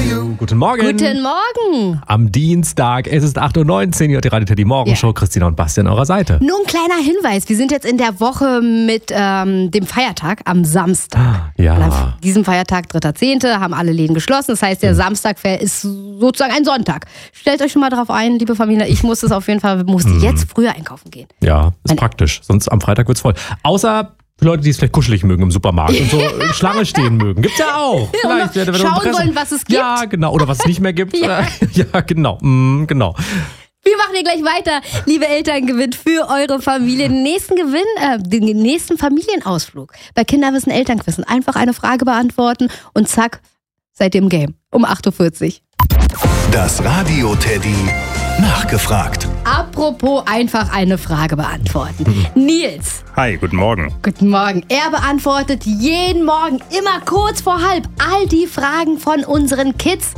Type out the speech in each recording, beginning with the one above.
Guten Morgen. Guten Morgen. Am Dienstag, es ist 8.19 Uhr, ihr hört die Radio Teddy Morgenshow. Christina und Basti an eurer Seite. Nur ein kleiner Hinweis, wir sind jetzt in der Woche mit dem Feiertag am Samstag. Ja. Und an diesem Feiertag, 3.10., haben alle Läden geschlossen. Das heißt, der Samstag ist sozusagen ein Sonntag. Stellt euch schon mal darauf ein, liebe Familie, ich muss es auf jeden Fall, jetzt früher einkaufen gehen. Ja, ist praktisch. Sonst am Freitag wird's voll. Außer für Leute, die es vielleicht kuschelig mögen im Supermarkt und so Schlange stehen mögen. Gibt's ja auch. Vielleicht schauen wollen, was es gibt. Ja, genau. Oder was es nicht mehr gibt. Ja. Ja, genau. Genau. Wir machen hier gleich weiter, liebe Eltern, gewinnt für eure Familie den nächsten Familienausflug. Bei Kinderwissen Elternquissen einfach eine Frage beantworten und zack, seid ihr im Game. Um 8.40 Uhr. Das Radio Teddy nachgefragt. Apropos einfach eine Frage beantworten. Nils. Hi, guten Morgen. Guten Morgen. Er beantwortet jeden Morgen, immer kurz vor halb, all die Fragen von unseren Kids.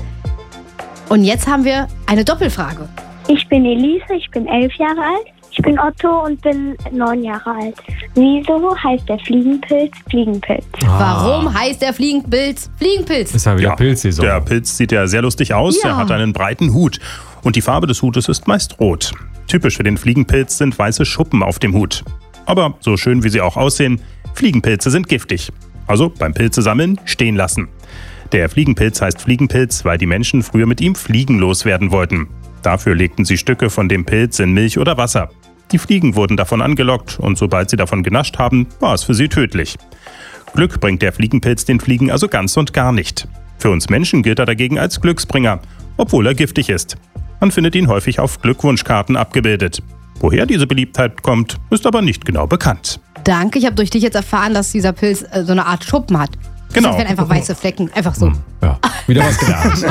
Und jetzt haben wir eine Doppelfrage. Ich bin Elise, ich bin 11 Jahre alt. Ich bin Otto und bin 9 Jahre alt. Wieso heißt der Fliegenpilz Fliegenpilz? Warum heißt der Fliegenpilz Fliegenpilz? Ist ja wieder Pilzsaison. Der Pilz sieht ja sehr lustig aus. Ja. Er hat einen breiten Hut. Und die Farbe des Hutes ist meist rot. Typisch für den Fliegenpilz sind weiße Schuppen auf dem Hut. Aber so schön wie sie auch aussehen, Fliegenpilze sind giftig. Also beim Pilze sammeln stehen lassen. Der Fliegenpilz heißt Fliegenpilz, weil die Menschen früher mit ihm Fliegen loswerden wollten. Dafür legten sie Stücke von dem Pilz in Milch oder Wasser. Die Fliegen wurden davon angelockt und sobald sie davon genascht haben, war es für sie tödlich. Glück bringt der Fliegenpilz den Fliegen also ganz und gar nicht. Für uns Menschen gilt er dagegen als Glücksbringer, obwohl er giftig ist. Man findet ihn häufig auf Glückwunschkarten abgebildet. Woher diese Beliebtheit kommt, ist aber nicht genau bekannt. Danke, ich habe durch dich jetzt erfahren, dass dieser Pilz so eine Art Schuppen hat. Genau. Das wären einfach weiße Flecken, einfach so. Ja, wieder was gelernt.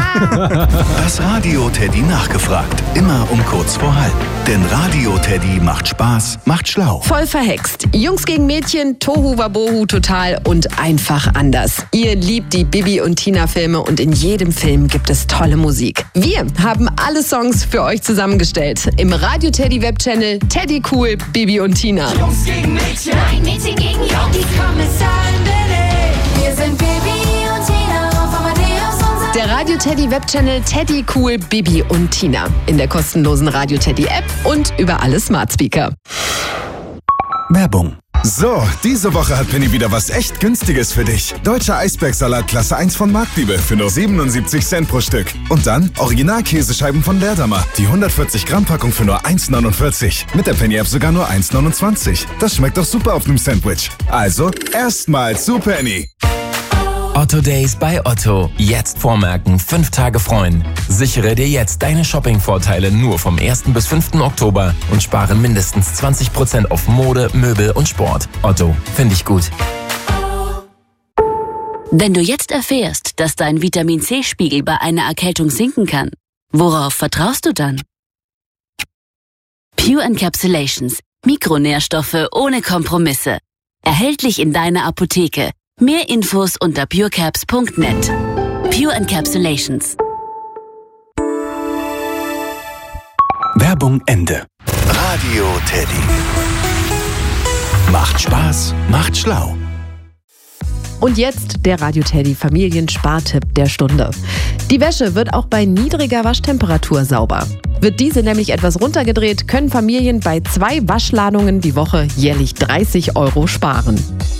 Das Radio Teddy nachgefragt. Immer um kurz vor halb. Denn Radio Teddy macht Spaß, macht schlau. Voll verhext. Jungs gegen Mädchen, Tohu Wabohu total und einfach anders. Ihr liebt die Bibi und Tina Filme und in jedem Film gibt es tolle Musik. Wir haben alle Songs für euch zusammengestellt. Im Radio Teddy Webchannel Teddy Cool, Bibi und Tina. Jungs gegen Mädchen, nein, Mädchen gegen Jungs. Die Kommissaren Billy. Wir sind Bibi und Tina auf Amadeus und Der Radio Teddy Webchannel Teddy Cool, Bibi und Tina. In der kostenlosen Radio Teddy App und über alle Smart Speaker. Werbung. So, diese Woche hat Penny wieder was echt Günstiges für dich. Deutscher Eisbergsalat Klasse 1 von Marktliebe für nur 77 Cent pro Stück. Und dann Original-Käsescheiben von Leerdammer. Die 140 Gramm Packung für nur 1,49. Mit der Penny-App sogar nur 1,29. Das schmeckt doch super auf einem Sandwich. Also, erstmal zu Penny. Otto Days bei Otto. Jetzt vormerken, 5 Tage freuen. Sichere dir jetzt deine Shopping-Vorteile nur vom 1. bis 5. Oktober und spare mindestens 20% auf Mode, Möbel und Sport. Otto, finde ich gut. Wenn du jetzt erfährst, dass dein Vitamin-C-Spiegel bei einer Erkältung sinken kann, worauf vertraust du dann? Pure Encapsulations. Mikronährstoffe ohne Kompromisse. Erhältlich in deiner Apotheke. Mehr Infos unter purecaps.net. Pure Encapsulations. Werbung Ende. Radio Teddy. Macht Spaß, macht schlau. Und jetzt der Radio Teddy Familienspartipp der Stunde. Die Wäsche wird auch bei niedriger Waschtemperatur sauber. Wird diese nämlich etwas runtergedreht, können Familien bei 2 Waschladungen die Woche jährlich 30 € sparen.